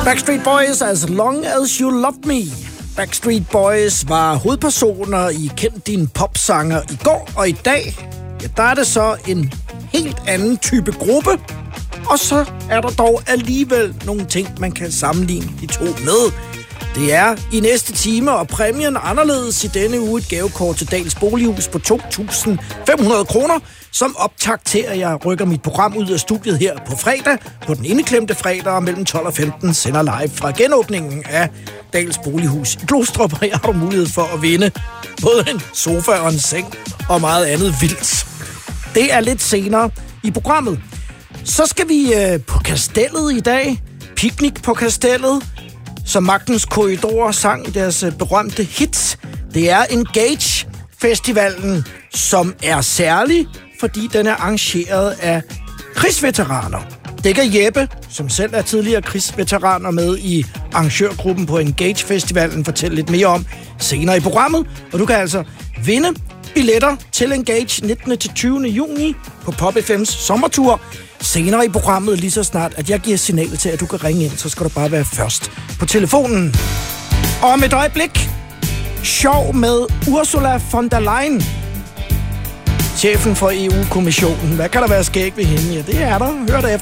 Backstreet Boys, As Long As You Love Me. Backstreet Boys var hovedpersoner i Kend Din Popsanger i går, og i dag, ja, der er det så en helt anden type gruppe. Og så er der dog alligevel nogle ting, man kan sammenligne de to med. Det er i næste time, og præmien anderledes i denne uge et gavekort til Dahls Bolighus på 2.500 kroner, som optakt til, at jeg rykker mit program ud af studiet her på fredag, på den indeklemte fredag mellem 12 og 15, sender live fra genåbningen af Dahls Bolighus i Glostrup, og her har du mulighed for at vinde både en sofa og en seng og meget andet vildt. Det er lidt senere i programmet. Så skal vi på Kastellet i dag. Picnic på Kastellet, som Magtens Korridorer sang i deres berømte hits. Det er Engage-festivalen, som er særlig, fordi den er arrangeret af krigsveteraner. Det kan Jeppe, som selv er tidligere krigsveteraner, med i arrangørgruppen på Engage-festivalen, fortælle lidt mere om senere i programmet. Og du kan altså vinde billetter til Engage 19. til 20. juni på Pop FM's sommertur. Senere i programmet, lige så snart, at jeg giver signal til, at du kan ringe ind, så skal du bare være først på telefonen. Og om et øjeblik, sjov med Ursula von der Leyen, chefen for EU-kommissionen. Hvad kan der være skæg ved hende? Ja, det er der. Hør det efter.